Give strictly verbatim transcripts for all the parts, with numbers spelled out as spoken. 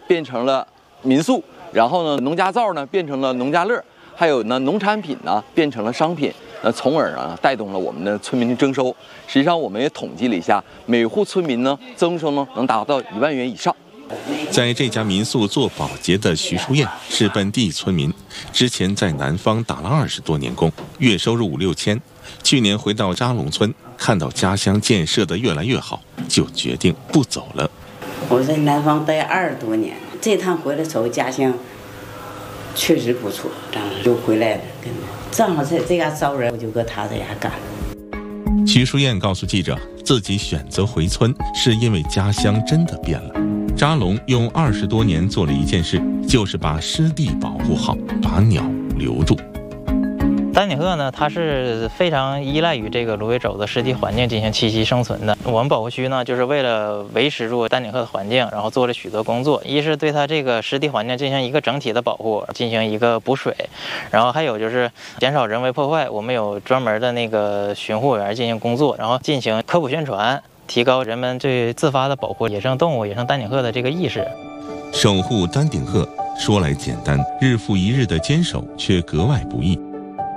变成了民宿，然后呢，农家灶呢变成了农家乐，还有呢，农产品呢变成了商品，那从而啊带动了我们的村民的征收。实际上，我们也统计了一下，每户村民呢增收呢能达到一万元以上。 在这家民宿做保洁的徐淑燕是本地村民，之前在南方打了二十多年工，月收入五六千。去年回到扎龙村，看到家乡建设的越来越好，就决定不走了。 我在南方待二十多年，这趟回来瞅家乡确实不错，正好就回来了。正好在这家招人，我就搁他这家干。 徐淑燕告诉记者，自己选择回村是因为家乡真的变了。扎龙用二十多年做了一件事，就是把湿地保护好，把鸟留住。 丹顶鹤呢，它是非常依赖于这个芦苇肘的湿地环境进行栖息生存的。我们保护区呢，就是为了维持住丹顶鹤的环境，然后做了许多工作。一是对它这个湿地环境进行一个整体的保护，进行一个补水，然后还有就是减少人为破坏。我们有专门的那个巡护员进行工作，然后进行科普宣传，提高人们对自发的保护野生动物、野生丹顶鹤的这个意识。 守护丹顶鹤说来简单，日复一日的坚守却格外不易。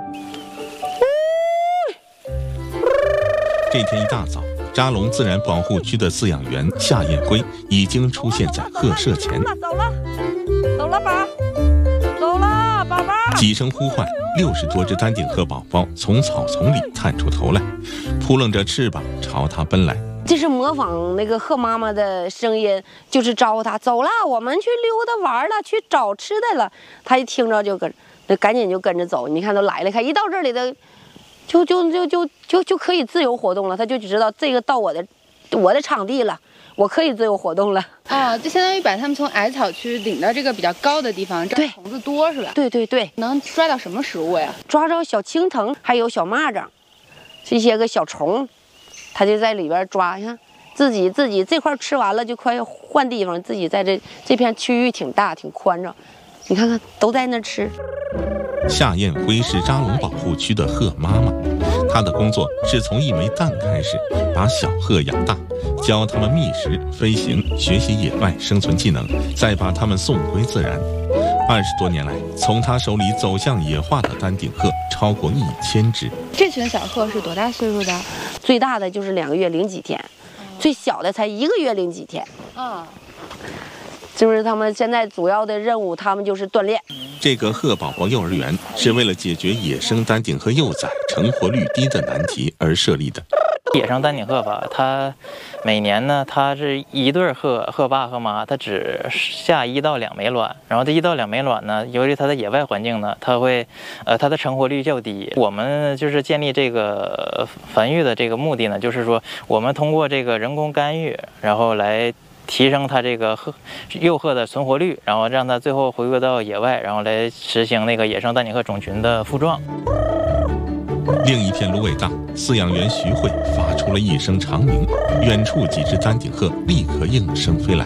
这天一大早，扎龙自然保护区的饲养员夏艳辉已经出现在鹤舍前。 走了，走了，宝，走了，宝宝。 几声呼唤，六十多只丹顶鹤宝宝从草丛里探出头来，扑棱着翅膀朝他奔来。 这是模仿那个鹤妈妈的声音，就是招呼它走了，我们去溜达玩了，去找吃的了。它一听着就跟，那赶紧就跟着走。你看都来了，看一到这里的。就就就就就就可以自由活动了，他就知道这个到我的我的场地了，我可以自由活动了。 啊，就相当于把他们从矮草区领到这个比较高的地方，这儿虫子多是吧？ 对对对， 能抓到什么食物呀？ 抓着小青藤，还有小蚂蚱，这些个小虫，他就在里边抓。你看自己自己这块吃完了，就快换地方，自己在这这片区域挺大挺宽敞，你看看都在那吃。 夏艳辉是扎龙保护区的鹤妈妈，她的工作是从一枚蛋开始，把小鹤养大，教它们觅食、飞行，学习野外生存技能，再把它们送归自然。二十多年来，从她手里走向野化的丹顶鹤超过一千只。 这群小鹤是多大岁数的？ 最大的就是两个月零几天，最小的才一个月零几天。 啊。 就是他们现在主要的任务，他们就是锻炼。 这个鹤宝宝幼儿园是为了解决野生丹顶鹤幼崽成活率低的难题而设立的。 野生丹顶鹤吧，它每年呢，它是一对鹤，鹤爸鹤妈，它只下一到两枚卵。然后这一到两枚卵呢，由于它的野外环境呢，它会，呃，它的成活率较低。我们就是建立这个繁育的这个目的呢，就是说我们通过这个人工干预，然后来提升它这个鹤幼鹤的存活率，然后让它最后回归到野外，然后来实行那个野生丹顶鹤种群的复壮。 另一片芦苇荡，饲养员徐慧发出了一声长鸣，远处几只丹顶鹤立刻应声飞来。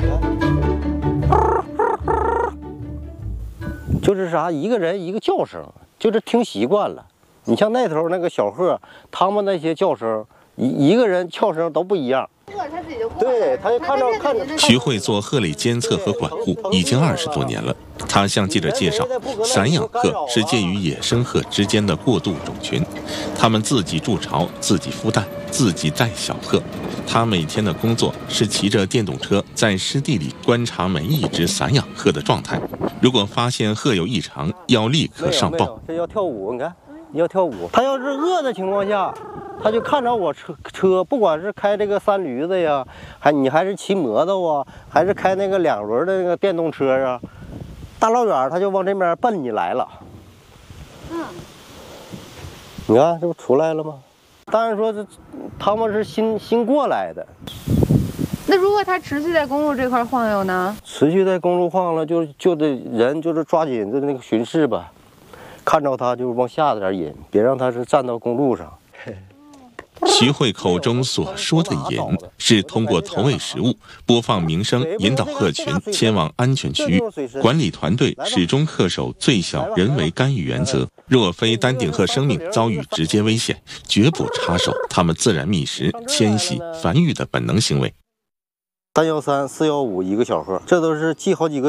就是啥，一个人一个叫声，就是听习惯了。你像那头那个小鹤，他们那些叫声，一一个人叫声都不一样。对，他就看着看着。 徐慧做鹤类监测和管护已经二十多年了。他向记者介绍，散养鹤是介于野生鹤之间的过渡种群，他们自己筑巢、自己孵蛋、自己带小鹤。他每天的工作是骑着电动车在湿地里观察每一只散养鹤的状态，如果发现鹤有异常，要立刻上报。 这要跳舞，你看，要跳舞。他要是饿的情况下，他就看着我车车，不管是开这个三驴子呀，还你还是骑摩托啊，还是开那个两轮的那个电动车啊，大老远他就往这边奔你来了。嗯，你看这不出来了吗？当然说这他们是新新过来的。 那如果他持续在公路这块晃悠呢？ 持续在公路晃了，就就得人就是抓紧的那个巡视吧，看着他就往下点引，别让他是站到公路上。 徐慧口中所说的引，是通过投喂食物、播放鸣声，引导鹤群前往安全区域。管理团队始终恪守最小人为干预原则，若非丹顶鹤生命遭遇直接危险，绝不插手它们自然觅食、迁徙、繁育的本能行为。 三幺三、四幺五一个小鹤，这都是系好几个